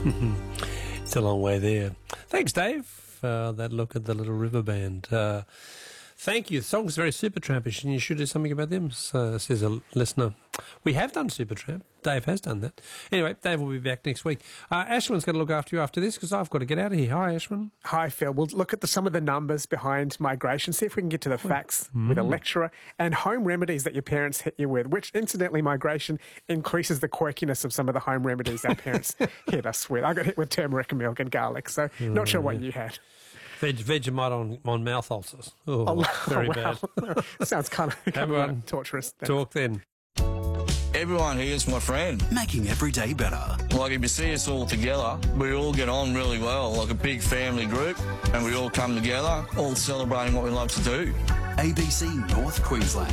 It's a long way there. Thanks, Dave, for that look at the Little River Band. Thank you. The song's very Supertrampish, and you should do something about them, says a listener. We have done Supertramp. Dave has done that. Anyway, Dave will be back next week. Ashwin's going to look after you after this because I've got to get out of here. Hi, Ashwin. Hi, Phil. We'll look at some of the numbers behind migration, see if we can get to the facts with a lecturer, and home remedies that your parents hit you with, which, incidentally, migration increases the quirkiness of some of the home remedies our parents hit us with. I got hit with turmeric and milk and garlic, so not sure what you had. Vegemite on mouth ulcers. Oh, very bad. Sounds kind of torturous. Talk then. Everyone here is my friend. Making every day better. Like if you see us all together, we all get on really well, like a big family group, and we all come together, all celebrating what we love to do. ABC North Queensland.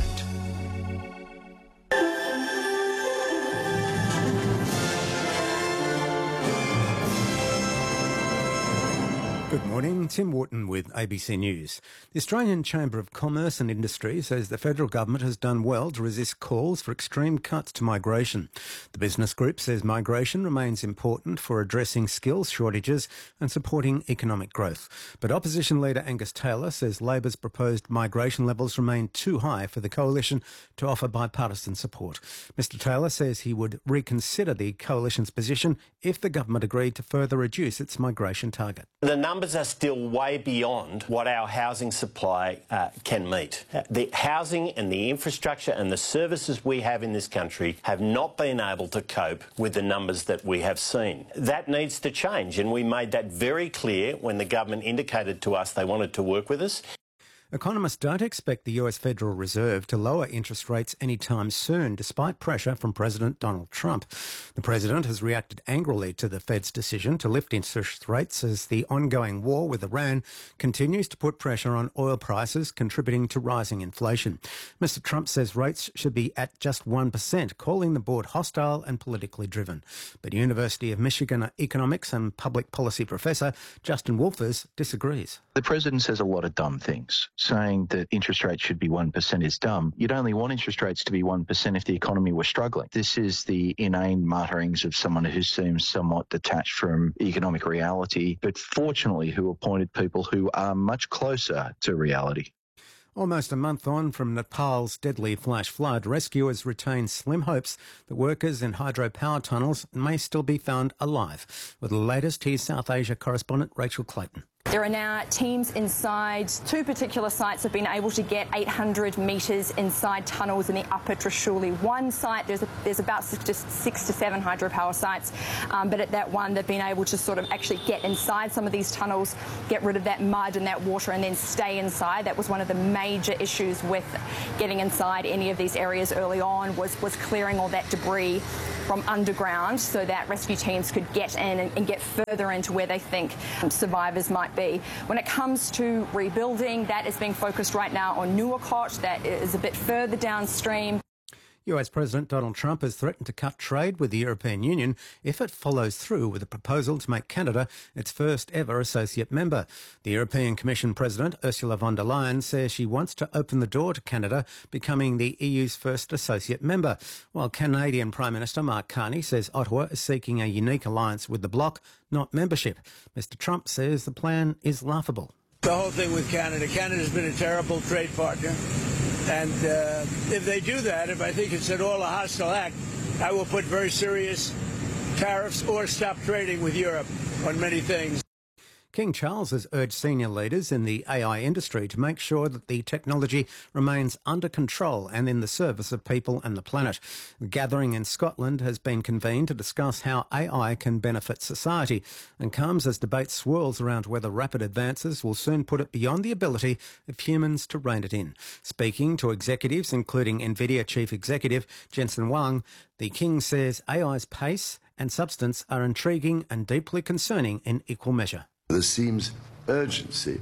Good morning, Tim Wharton with ABC News. The Australian Chamber of Commerce and Industry says the federal government has done well to resist calls for extreme cuts to migration. The business group says migration remains important for addressing skills shortages and supporting economic growth. But opposition leader Angus Taylor says Labor's proposed migration levels remain too high for the coalition to offer bipartisan support. Mr Taylor says he would reconsider the coalition's position if the government agreed to further reduce its migration target. The numbers are still way beyond what our housing supply can meet. The housing and the infrastructure and the services we have in this country have not been able to cope with the numbers that we have seen. That needs to change, and we made that very clear when the government indicated to us they wanted to work with us. Economists don't expect the US Federal Reserve to lower interest rates anytime soon, despite pressure from President Donald Trump. The president has reacted angrily to the Fed's decision to lift interest rates as the ongoing war with Iran continues to put pressure on oil prices, contributing to rising inflation. Mr Trump says rates should be at just 1%, calling the board hostile and politically driven. But University of Michigan economics and public policy professor Justin Wolfers disagrees. The president says a lot of dumb things. Saying that interest rates should be 1% is dumb. You'd only want interest rates to be 1% if the economy were struggling. This is the inane mutterings of someone who seems somewhat detached from economic reality, but fortunately who appointed people who are much closer to reality. Almost a month on from Nepal's deadly flash flood, rescuers retain slim hopes that workers in hydropower tunnels may still be found alive. With the latest, here's South Asia correspondent Rachel Clayton. There are now teams inside. Two particular sites have been able to get 800 metres inside tunnels in the upper Trishuli. One site, there's about just 6 to 7 hydropower sites, but at that one they've been able to sort of actually get inside some of these tunnels, get rid of that mud and that water and then stay inside. That was one of the major issues with getting inside any of these areas early on, was clearing all that debris from underground so that rescue teams could get in and get further into where they think survivors might be. When it comes to rebuilding, that is being focused right now on Nuwakot, that is a bit further downstream. US President Donald Trump has threatened to cut trade with the European Union if it follows through with a proposal to make Canada its first ever associate member. The European Commission President Ursula von der Leyen says she wants to open the door to Canada becoming the EU's first associate member, while Canadian Prime Minister Mark Carney says Ottawa is seeking a unique alliance with the bloc, not membership. Mr Trump says the plan is laughable. The whole thing with Canada's been a terrible trade partner. And if they do that, if I think it's at all a hostile act, I will put very serious tariffs or stop trading with Europe on many things. King Charles has urged senior leaders in the AI industry to make sure that the technology remains under control and in the service of people and the planet. The gathering in Scotland has been convened to discuss how AI can benefit society and comes as debate swirls around whether rapid advances will soon put it beyond the ability of humans to rein it in. Speaking to executives, including NVIDIA Chief Executive Jensen Huang, the King says AI's pace and substance are intriguing and deeply concerning in equal measure. There seems urgency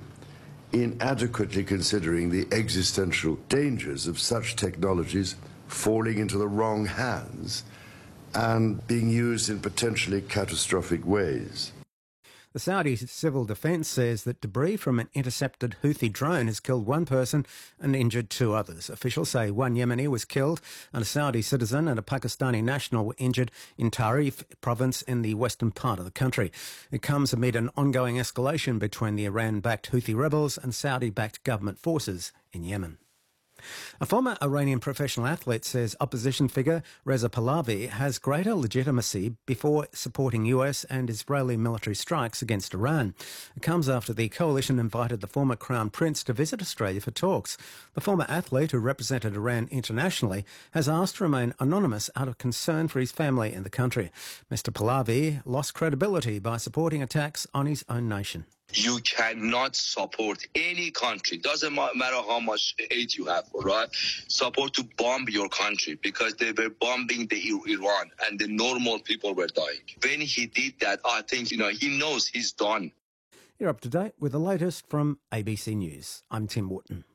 in adequately considering the existential dangers of such technologies falling into the wrong hands and being used in potentially catastrophic ways. The Saudi Civil Defence says that debris from an intercepted Houthi drone has killed one person and injured two others. Officials say one Yemeni was killed and a Saudi citizen and a Pakistani national were injured in Tarif province in the western part of the country. It comes amid an ongoing escalation between the Iran-backed Houthi rebels and Saudi-backed government forces in Yemen. A former Iranian professional athlete says opposition figure Reza Pahlavi has greater legitimacy before supporting US and Israeli military strikes against Iran. It comes after the coalition invited the former Crown Prince to visit Australia for talks. The former athlete, who represented Iran internationally, has asked to remain anonymous out of concern for his family in the country. Mr. Pahlavi lost credibility by supporting attacks on his own nation. You cannot support any country, doesn't matter how much aid you have, right? Support to bomb your country because they were bombing the Iran and the normal people were dying. When he did that, I think, he knows he's done. You're up to date with the latest from ABC News. I'm Tim Wharton.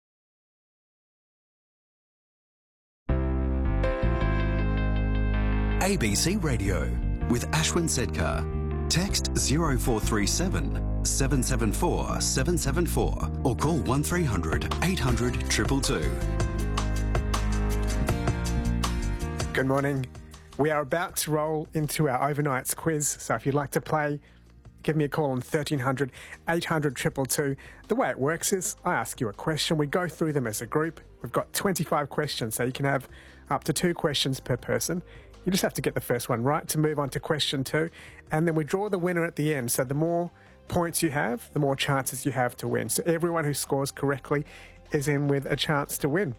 ABC Radio with Ashwin Sedkar. Text 0437 774 774 or call 1300 800 222. Good morning. We are about to roll into our overnights quiz, so if you'd like to play, give me a call on 1300 800 222. The way it works is I ask you a question, we go through them as a group. We've got 25 questions, so you can have up to 2 questions per person. You just have to get the first one right to move on to question 2, and then we draw the winner at the end. So the more points you have, the more chances you have to win. So everyone who scores correctly is in with a chance to win.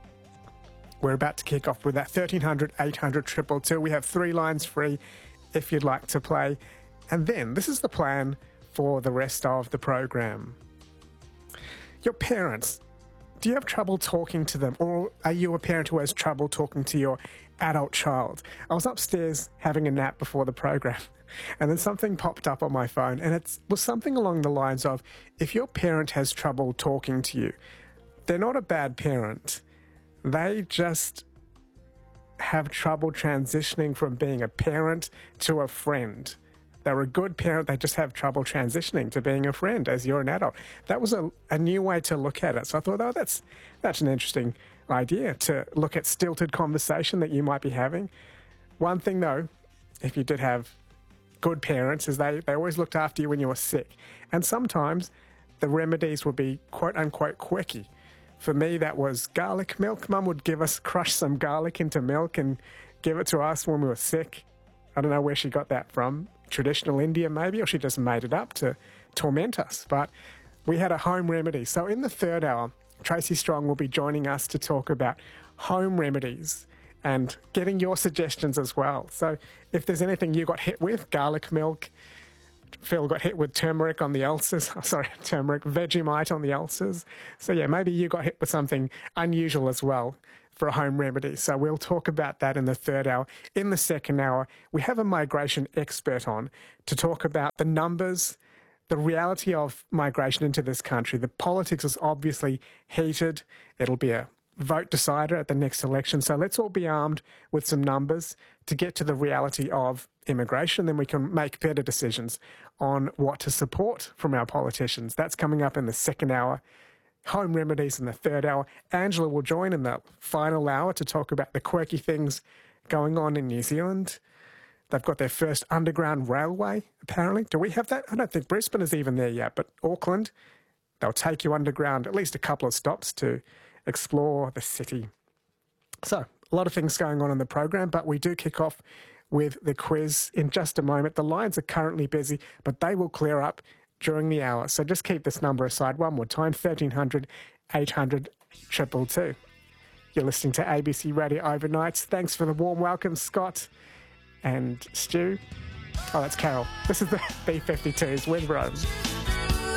We're about to kick off with that 1300 800 222. We have 3 lines free if you'd like to play. And then this is the plan for the rest of the program. Your parents, do you have trouble talking to them, or are you a parent who has trouble talking to your adult child? I was upstairs having a nap before the program, and then something popped up on my phone, and it was something along the lines of, if your parent has trouble talking to you, they're not a bad parent. They just have trouble transitioning from being a parent to a friend. They're a good parent, they just have trouble transitioning to being a friend as you're an adult. That was a new way to look at it. So I thought, that's an interesting idea, to look at stilted conversation that you might be having. One thing though, if you did have good parents, is they always looked after you when you were sick. And sometimes the remedies would be quote unquote quirky. For me, that was garlic milk. Mum would crush some garlic into milk and give it to us when we were sick. I don't know where she got that from. Traditional India maybe, or she just made it up to torment us. But we had a home remedy. So in the third hour, Tracy Strong will be joining us to talk about home remedies and getting your suggestions as well. So if there's anything you got hit with, garlic milk, Phil got hit with turmeric on the ulcers, Vegemite on the ulcers. So yeah, maybe you got hit with something unusual as well for a home remedy. So we'll talk about that in the third hour. In the second hour, we have a migration expert on to talk about the numbers, the reality of migration into this country. The politics is obviously heated. It'll be a vote decider at the next election. So let's all be armed with some numbers to get to the reality of immigration. Then we can make better decisions on what to support from our politicians. That's coming up in the second hour. Home remedies in the third hour. Angela will join in the final hour to talk about the quirky things going on in New Zealand. They've got their first underground railway, apparently. Do we have that? I don't think Brisbane is even there yet, but Auckland, they'll take you underground at least a couple of stops to explore the city. So, a lot of things going on in the program, but we do kick off with the quiz in just a moment. The lines are currently busy, but they will clear up during the hour. So just keep this number aside one more time, 1300 800 222. You're listening to ABC Radio Overnights. Thanks for the warm welcome, Scott and Stu. Oh, that's Carol. This is the B-52s with Rose.